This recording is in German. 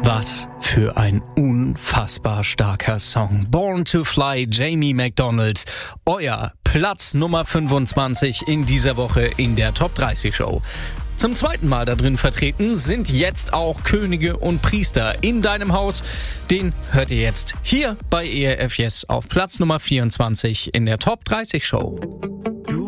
Was für ein unfassbar starker Song. Born to Fly, Jamie McDonald. Euer Platz Nummer 25 in dieser Woche in der Top 30 Show. Zum zweiten Mal da drin vertreten sind jetzt auch Könige und Priester in deinem Haus. Den hört ihr jetzt hier bei ERF Yes auf Platz Nummer 24 in der Top 30 Show.